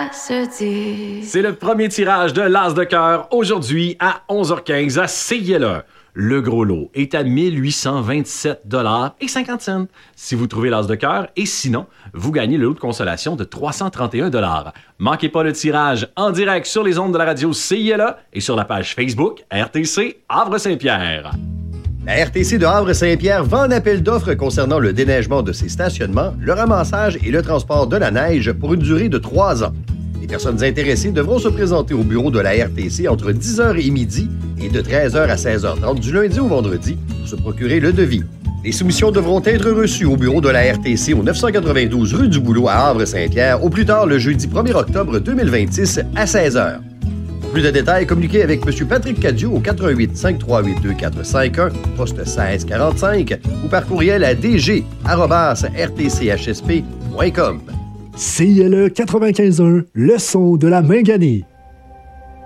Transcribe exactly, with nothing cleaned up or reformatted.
ça se dit. C'est le premier tirage de l'As de cœur aujourd'hui à onze heures quinze à C I L E. Le gros lot est à mille huit cent vingt-sept dollars et cinquante cents si vous trouvez l'As de cœur, et sinon, vous gagnez le lot de consolation de trois cent trente et un dollars. Manquez pas le tirage en direct sur les ondes de la radio C I L E et sur la page Facebook R T C Havre-Saint-Pierre. La R T C de Havre-Saint-Pierre vend un appel d'offres concernant le déneigement de ses stationnements, le ramassage et le transport de la neige pour une durée de trois ans. Les personnes intéressées devront se présenter au bureau de la R T C entre dix heures et midi et de treize heures à seize heures trente du lundi au vendredi pour se procurer le devis. Les soumissions devront être reçues au bureau de la R T C au neuf cent quatre-vingt-douze rue du Boulot à Havre-Saint-Pierre au plus tard le jeudi premier octobre deux mille vingt-six à seize heures. Pour plus de détails, communiquez avec M. Patrick Cadieux au quatre un huit, cinq trois huit, deux quatre cinq un, poste seize quarante-cinq ou par courriel à d g arobase r t c h s p point com. C I L E quatre-vingt-quinze point un, le son de la Minganée.